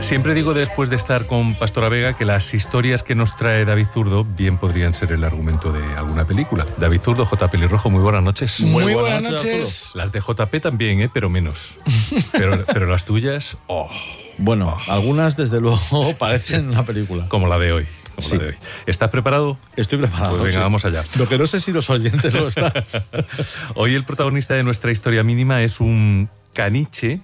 Siempre digo después de estar con Pastora Vega que las historias que nos trae David Zurdo bien podrían ser el argumento de alguna película. David Zurdo, J. Pelirrojo, muy buenas noches. Muy buenas noches. Las de JP también, pero menos. Pero las tuyas, Bueno, algunas desde luego parecen una película. Como la de hoy. Sí. La de hoy. ¿Estás preparado? Estoy preparado. Pues venga, sí. Vamos allá. Lo que no sé si los oyentes lo están. Hoy el protagonista de nuestra historia mínima es un caniche.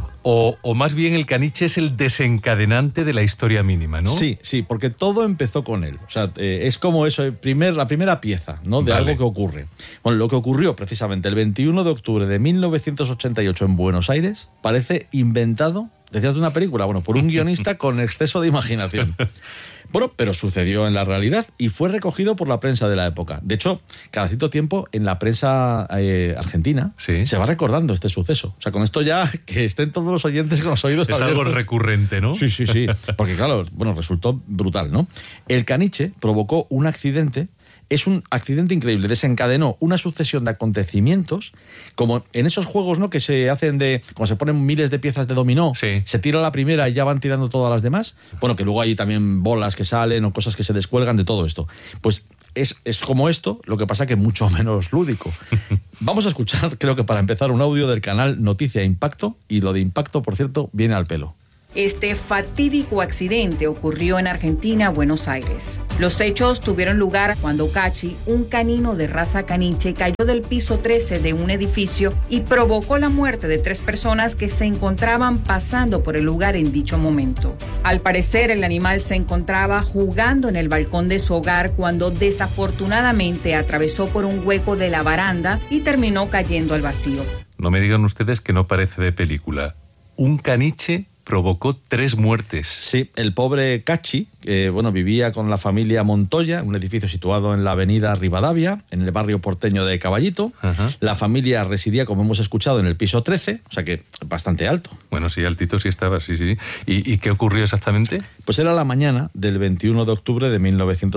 O más bien el caniche es el desencadenante de la historia mínima, ¿no? Sí, porque todo empezó con él. O sea, es como eso, la primera pieza, ¿no? De algo que ocurre. Bueno, lo que ocurrió precisamente el 21 de octubre de 1988 en Buenos Aires parece inventado, decías de una película, por un guionista con exceso de imaginación. Bueno, pero sucedió en la realidad y fue recogido por la prensa de la época. De hecho, cada cierto tiempo en la prensa argentina se va recordando este suceso. O sea, con esto ya que estén todos los oyentes con los oídos abiertos. Es algo recurrente, ¿no? Sí. Porque claro, resultó brutal, ¿no? El caniche provocó un accidente. Es un accidente increíble, desencadenó una sucesión de acontecimientos, como en esos juegos, ¿no? Que se hacen como se ponen miles de piezas de dominó, se tira la primera y ya van tirando todas las demás. Bueno, que luego hay también bolas que salen o cosas que se descuelgan de todo esto. Pues es como esto, lo que pasa que mucho menos lúdico. Vamos a escuchar, creo que para empezar, un audio del canal Noticia Impacto, y lo de Impacto, por cierto, viene al pelo. Este fatídico accidente ocurrió en Argentina, Buenos Aires. Los hechos tuvieron lugar cuando Cachi, un canino de raza caniche, cayó del piso 13 de un edificio y provocó la muerte de 3 personas que se encontraban pasando por el lugar en dicho momento. Al parecer, el animal se encontraba jugando en el balcón de su hogar cuando desafortunadamente atravesó por un hueco de la baranda y terminó cayendo al vacío. No me digan ustedes que no parece de película. Un caniche provocó 3 muertes. Sí, el pobre Cachi, vivía con la familia Montoya, un edificio situado en la avenida Rivadavia, en el barrio porteño de Caballito. Ajá. La familia residía, como hemos escuchado, en el piso 13, o sea que bastante alto. Bueno, sí, altito sí estaba, sí. ¿Y qué ocurrió exactamente? Pues era la mañana del 21 de octubre de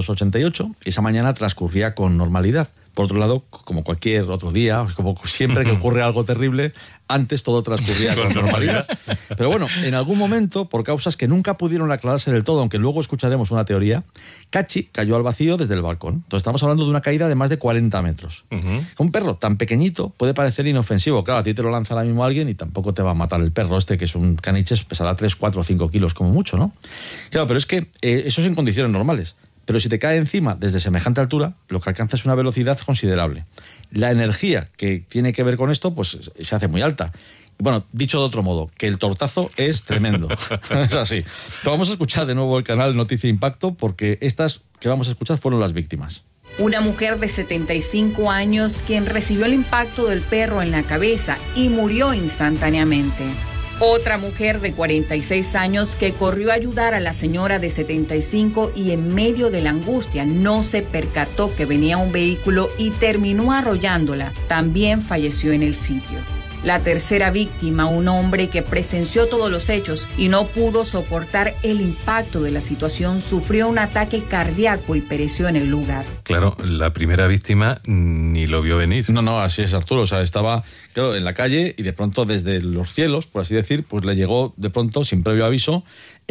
1988, y esa mañana transcurría con normalidad. Por otro lado, como cualquier otro día, como siempre que ocurre algo terrible, antes todo transcurría con normalidad. Pero bueno, en algún momento, por causas que nunca pudieron aclararse del todo, aunque luego escucharemos una teoría, Cachi cayó al vacío desde el balcón. Entonces estamos hablando de una caída de más de 40 metros. Uh-huh. Un perro tan pequeñito puede parecer inofensivo. Claro, a ti te lo lanza ahora mismo alguien y tampoco te va a matar el perro que es un caniche, pesará 3, 4 o 5 kilos como mucho, ¿no? Claro, pero es que eso es en condiciones normales. Pero si te cae encima desde semejante altura, lo que alcanza es una velocidad considerable. La energía que tiene que ver con esto, pues se hace muy alta. Bueno, dicho de otro modo, que el tortazo es tremendo. Es así. Pero vamos a escuchar de nuevo el canal Noticia Impacto, porque estas que vamos a escuchar fueron las víctimas. Una mujer de 75 años quien recibió el impacto del perro en la cabeza y murió instantáneamente. Otra mujer de 46 años que corrió a ayudar a la señora de 75 y en medio de la angustia no se percató que venía un vehículo y terminó arrollándola. También falleció en el sitio. La tercera víctima, un hombre que presenció todos los hechos y no pudo soportar el impacto de la situación, sufrió un ataque cardíaco y pereció en el lugar. Claro, la primera víctima ni lo vio venir. No, así es, Arturo. O sea, estaba, claro, en la calle y de pronto desde los cielos, por así decir, pues le llegó de pronto, sin previo aviso,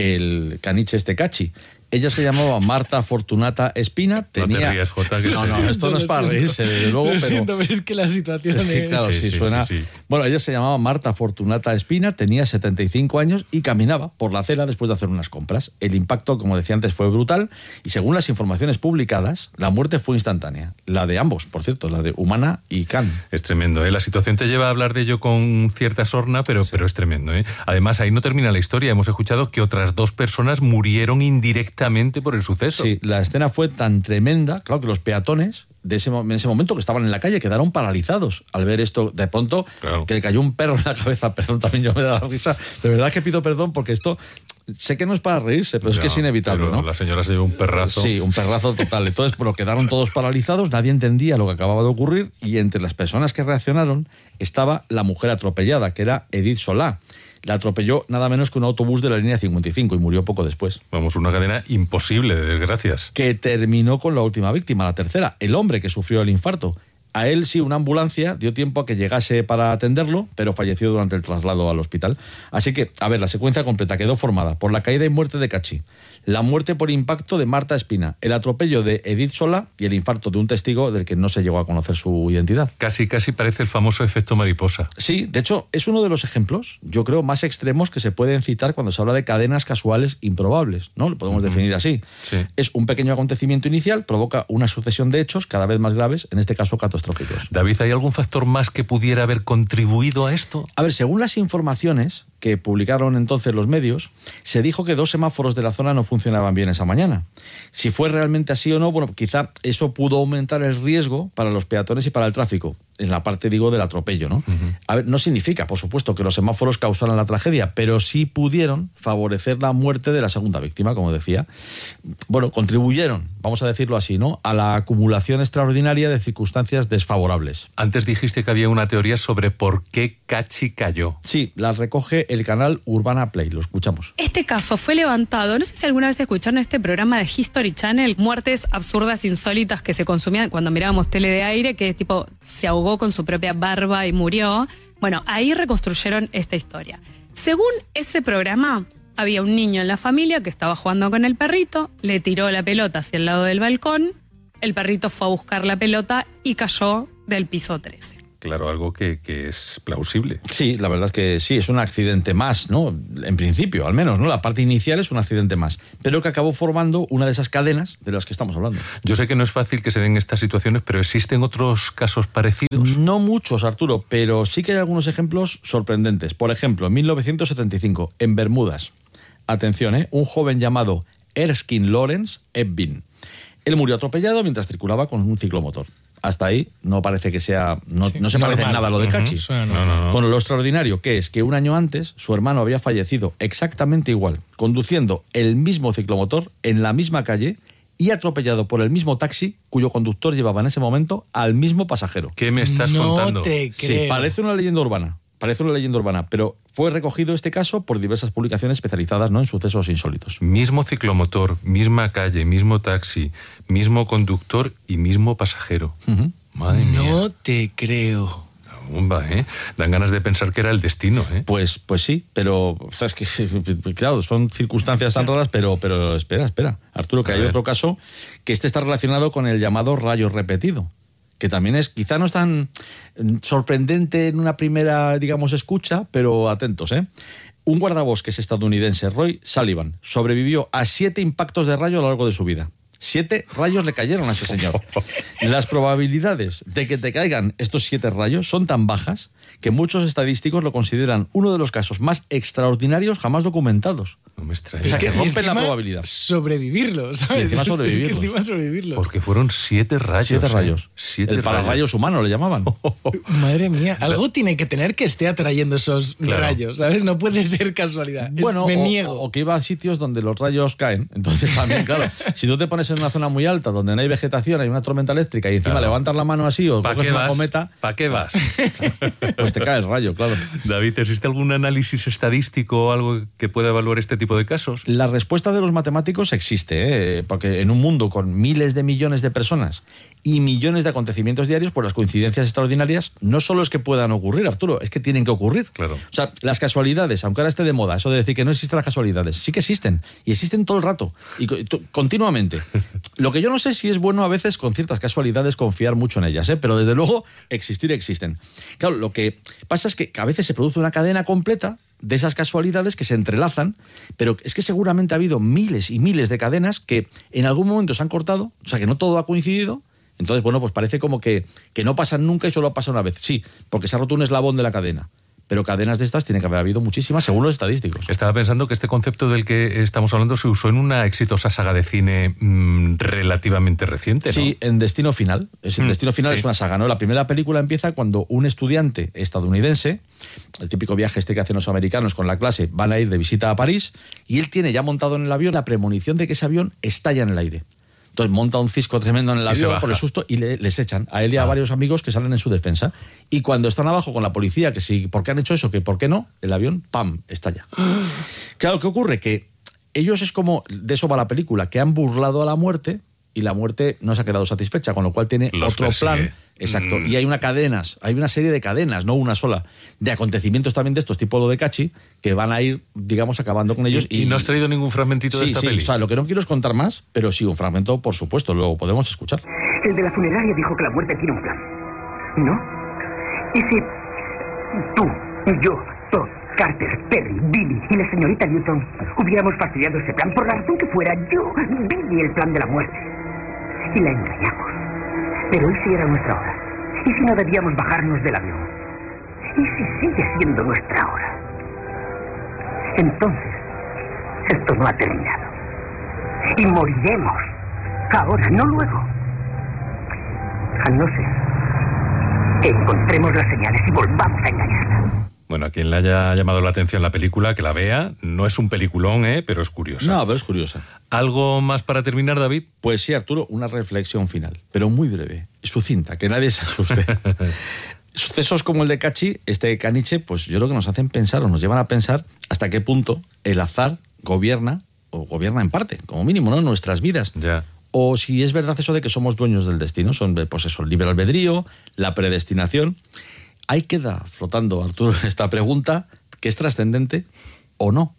el caniche Cachi. Ella se llamaba Marta Fortunata Espina. No te rías, Jota. Que no, esto no es para reírse, desde luego. Lo siento, pero es que la situación es que, claro, sí, suena. Sí. Bueno, ella se llamaba Marta Fortunata Espina, tenía 75 años y caminaba por la acera después de hacer unas compras. El impacto, como decía antes, fue brutal y según las informaciones publicadas, la muerte fue instantánea. La de ambos, por cierto, la de Humana y Can. Es tremendo, ¿eh? La situación te lleva a hablar de ello con cierta sorna, pero es tremendo, ¿eh? Además, ahí no termina la historia. Hemos escuchado que otras 2 personas murieron indirectamente por el suceso. Sí, la escena fue tan tremenda, claro, que los peatones en ese momento que estaban en la calle quedaron paralizados al ver esto. De pronto, claro, que le cayó un perro en la cabeza. Perdón, también yo me da la risa. De verdad que pido perdón porque esto, sé que no es para reírse, pero es que es inevitable, ¿no? La señora se llevó un perrazo. Sí, un perrazo total. Entonces, quedaron todos paralizados, nadie entendía lo que acababa de ocurrir y entre las personas que reaccionaron estaba la mujer atropellada, que era Edith Solá. La atropelló nada menos que un autobús de la línea 55 y murió poco después. Vamos, una cadena imposible de desgracias. Que terminó con la última víctima, la tercera, el hombre que sufrió el infarto. A él sí, una ambulancia dio tiempo a que llegase para atenderlo, pero falleció durante el traslado al hospital. Así que, a ver, la secuencia completa quedó formada por la caída y muerte de Cachi, la muerte por impacto de Marta Espina, el atropello de Edith Solá y el infarto de un testigo del que no se llegó a conocer su identidad. Casi parece el famoso efecto mariposa. Sí, de hecho, es uno de los ejemplos, yo creo, más extremos que se pueden citar cuando se habla de cadenas casuales improbables, ¿no? Lo podemos definir así. Sí. Es un pequeño acontecimiento inicial, provoca una sucesión de hechos cada vez más graves, en este caso catastróficos. David, ¿hay algún factor más que pudiera haber contribuido a esto? A ver, según las informaciones que publicaron entonces los medios, se dijo que 2 semáforos de la zona no funcionaban bien esa mañana. Si fue realmente así o no, bueno, quizá eso pudo aumentar el riesgo para los peatones y para el tráfico, en la parte, digo, del atropello, ¿no? A ver, no significa, por supuesto, que los semáforos causaran la tragedia, pero sí pudieron favorecer la muerte de la segunda víctima, como decía. Bueno, contribuyeron, vamos a decirlo así, ¿no?, a la acumulación extraordinaria de circunstancias desfavorables. Antes dijiste que había una teoría sobre por qué Cachi cayó. Sí, la recoge el canal Urbana Play, lo escuchamos. Este caso fue levantado, no sé si alguna vez escucharon este programa de History Channel, muertes absurdas, insólitas que se consumían cuando mirábamos tele de aire, que tipo se ahogó con su propia barba y murió. Bueno, ahí reconstruyeron esta historia. Según ese programa, había un niño en la familia que estaba jugando con el perrito, le tiró la pelota hacia el lado del balcón, el perrito fue a buscar la pelota y cayó del piso 13. Claro, algo que es plausible. Sí, la verdad es que sí, es un accidente más, ¿no? En principio, al menos, ¿no? La parte inicial es un accidente más, pero que acabó formando una de esas cadenas de las que estamos hablando. Yo sé que no es fácil que se den estas situaciones, pero ¿existen otros casos parecidos? No muchos, Arturo, pero sí que hay algunos ejemplos sorprendentes. Por ejemplo, en 1975, en Bermudas, atención, un joven llamado Erskine Lawrence Ebbin. Él murió atropellado mientras circulaba con un ciclomotor. Hasta ahí no parece que sea... No se parece en nada a lo de Cachi. No. Bueno, lo extraordinario que es que un año antes su hermano había fallecido exactamente igual, conduciendo el mismo ciclomotor en la misma calle y atropellado por el mismo taxi cuyo conductor llevaba en ese momento al mismo pasajero. ¿Qué me estás contando? No te creo. Sí, parece una leyenda urbana, pero fue recogido este caso por diversas publicaciones especializadas, ¿no?, en sucesos insólitos. Mismo ciclomotor, misma calle, mismo taxi, mismo conductor y mismo pasajero. Madre mía. No te creo. Bomba, ¿eh? Dan ganas de pensar que era el destino, ¿eh? Pues sí, pero sabes que claro, son circunstancias tan raras, pero espera, Arturo, que hay otro caso que está relacionado con el llamado rayo repetido, que también es, quizá no es tan sorprendente en una primera, digamos, escucha, pero atentos, ¿eh? Un guardabosques estadounidense, Roy Sullivan, sobrevivió a 7 impactos de rayo a lo largo de su vida. 7 rayos le cayeron a ese señor. Las probabilidades de que te caigan estos 7 rayos son tan bajas que muchos estadísticos lo consideran uno de los casos más extraordinarios jamás documentados. No me extraña. O sea, que rompen la encima probabilidad. Sobrevivirlo, ¿sabes? Y encima sobrevivirlos. Es que encima sobrevivirlo. Porque fueron 7 rayos. 7 rayos. 7 El pararrayos humano le llamaban. Madre mía, algo tiene que tener que esté atrayendo esos Claro. rayos, ¿sabes? No puede ser casualidad. Bueno, me niego. o que iba a sitios donde los rayos caen. Entonces también, claro, si tú te pones en una zona muy alta donde no hay vegetación, hay una tormenta eléctrica y encima Claro. levantas la mano así o ¿Para coges qué una vas? cometa, ¿Para qué vas? pues te cae el rayo, claro. David, ¿existe algún análisis estadístico o algo que pueda evaluar este tipo de casos? La respuesta de los matemáticos existe, porque en un mundo con miles de millones de personas y millones de acontecimientos diarios, pues las coincidencias extraordinarias no solo es que puedan ocurrir, Arturo, es que tienen que ocurrir. Claro. O sea, las casualidades, aunque ahora esté de moda, eso de decir que no existen las casualidades, sí que existen, y existen todo el rato, y continuamente. Lo que yo no sé si es bueno a veces con ciertas casualidades confiar mucho en ellas, pero desde luego existir existen. Claro, lo que pasa es que a veces se produce una cadena completa de esas casualidades que se entrelazan, pero es que seguramente ha habido miles y miles de cadenas que en algún momento se han cortado, o sea que no todo ha coincidido. Entonces, bueno, pues parece como que no pasan nunca y solo pasa una vez. Sí, porque se ha roto un eslabón de la cadena. Pero cadenas de estas tiene que haber habido muchísimas, según los estadísticos. Estaba pensando que este concepto del que estamos hablando se usó en una exitosa saga de cine relativamente reciente, ¿no? Sí, en Destino Final. Destino Final sí. es una saga, ¿no? La primera película empieza cuando un estudiante estadounidense, el típico viaje que hacen los americanos con la clase, van a ir de visita a París y él tiene ya montado en el avión la premonición de que ese avión estalla en el aire. Entonces monta un cisco tremendo en el Y se avión baja. por el susto y les echan a él y a varios amigos que salen en su defensa. Y cuando están abajo con la policía, que sí, ¿por qué han hecho eso? Que ¿por qué no? El avión, ¡pam!, estalla. Claro, ¿qué ocurre? Que ellos es como, de eso va la película, que han burlado a la muerte y la muerte no se ha quedado satisfecha, con lo cual tiene Los otro persigue. plan. Exacto. Y hay una serie de cadenas, no una sola, de acontecimientos también de estos, tipo lo de Cachi, que van a ir, digamos, acabando con ellos. ¿Y no has traído ningún fragmentito de esta peli? O sea, lo que no quiero es contar más, pero sí, un fragmento, por supuesto, lo podemos escuchar. El de la funeraria dijo que la muerte tiene un plan. ¿No? Y si tú, yo, Todd, Carter, Perry, Billy y la señorita Newton hubiéramos fastidiado ese plan por la razón que fuera, yo vi el plan de la muerte y la engañamos. Pero hoy sí era nuestra hora. ¿Y si no debíamos bajarnos del avión? ¿Y si sigue siendo nuestra hora? Entonces, esto no ha terminado. Y moriremos. Ahora, no luego. A no ser que encontremos las señales y volvamos a engañarla. Bueno, a quien le haya llamado la atención la película, que la vea. No es un peliculón, pero es curiosa. No, pero es curiosa. ¿Algo más para terminar, David? Pues sí, Arturo, una reflexión final, pero muy breve, sucinta, que nadie se asuste. Sucesos como el de Cachi, este caniche, pues yo creo que nos hacen pensar o nos llevan a pensar hasta qué punto el azar gobierna, o gobierna en parte, como mínimo, ¿no?, nuestras vidas. Ya. O si es verdad eso de que somos dueños del destino, son, pues eso, el libre albedrío, la predestinación. Ahí queda flotando, Arturo, esta pregunta, que es trascendente o no.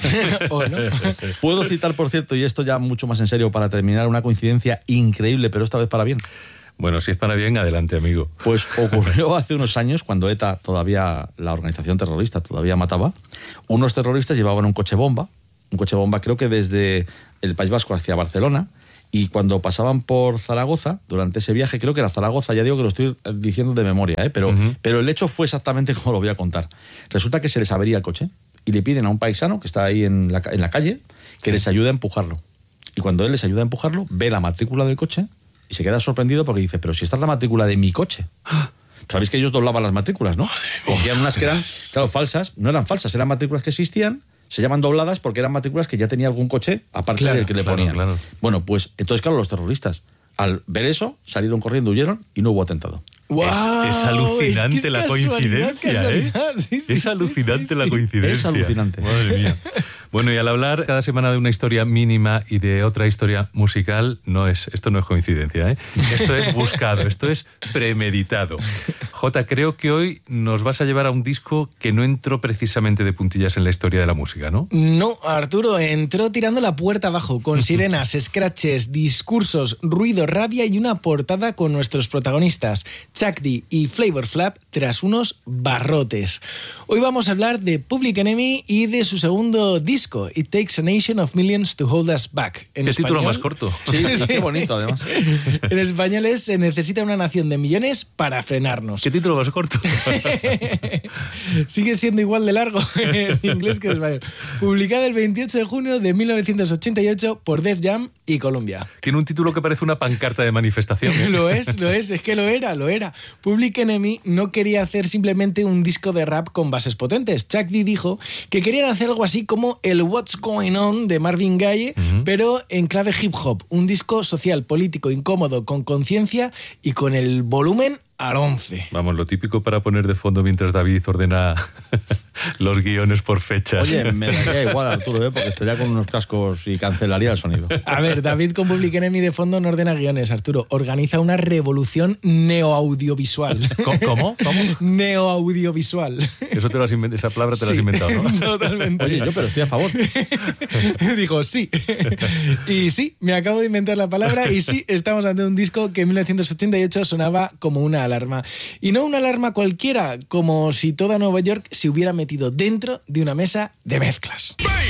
¿O no? Puedo citar, por cierto, y esto ya mucho más en serio para terminar, una coincidencia increíble, pero esta vez para bien. Bueno, si es para bien, adelante, amigo. Pues ocurrió hace unos años, cuando ETA, todavía la organización terrorista, todavía mataba, unos terroristas llevaban un coche bomba creo que desde el País Vasco hacia Barcelona, y cuando pasaban por Zaragoza, durante ese viaje, creo que era Zaragoza, ya digo que lo estoy diciendo de memoria, pero el hecho fue exactamente como lo voy a contar. Resulta que se les avería el coche y le piden a un paisano que está ahí en la calle que les ayude a empujarlo. Y cuando él les ayuda a empujarlo, ve la matrícula del coche y se queda sorprendido porque dice, pero si esta es la matrícula de mi coche. Sabéis que ellos doblaban las matrículas, ¿no? Cogían unas que eran, claro, falsas, no eran falsas, eran matrículas que existían, se llaman dobladas porque eran matrículas que ya tenía algún coche, aparte del que le ponían. Claro. Bueno, pues entonces, claro, los terroristas, al ver eso, salieron corriendo, huyeron y no hubo atentado. ¡Guau! Es alucinante Es que es la casualidad, coincidencia, Sí, sí, es sí, alucinante sí, la sí. coincidencia. Es alucinante. Madre mía. Bueno, y al hablar cada semana de una historia mínima y de otra historia musical, esto no es coincidencia, ¿eh? Esto es buscado, esto es premeditado. Jota, creo que hoy nos vas a llevar a un disco que no entró precisamente de puntillas en la historia de la música, ¿no? No, Arturo entró tirando la puerta abajo, con sirenas, scratches, discursos, ruido, rabia y una portada con nuestros protagonistas, Chuck D y Flavor Flav, tras unos barrotes. Hoy vamos a hablar de Public Enemy y de su segundo disco, It Takes a Nation of Millions to Hold Us Back. ¿Qué título más corto? Sí, qué bonito, además. En español es Se necesita una nación de millones para frenarnos. ¿Qué título más corto? Sigue siendo igual de largo en inglés que en español. Publicada el 28 de junio de 1988 por Def Jam y Columbia. Tiene un título que parece una pancarta de manifestación, ¿eh? Lo es que lo era. Public Enemy no quería hacer simplemente un disco de rap con bases potentes. Chuck D dijo que querían hacer algo así como el What's Going On de Marvin Gaye, pero en clave hip hop. Un disco social, político, incómodo, con conciencia y con el volumen al 11. Vamos, lo típico para poner de fondo mientras David ordena los guiones por fechas. Oye, me daría igual, Arturo, porque estaría con unos cascos y cancelaría el sonido. A ver, David con Public Enemy de fondo no ordena guiones, Arturo. Organiza una revolución neoaudiovisual. ¿Cómo? Neoaudiovisual. Eso esa palabra te la has inventado, ¿no? Totalmente. Oye, yo pero estoy a favor. Dijo sí. Y sí, me acabo de inventar la palabra y sí, estamos ante un disco que en 1988 sonaba como una alarma. Y no una alarma cualquiera, como si toda Nueva York se hubiera metido dentro de una mesa de mezclas.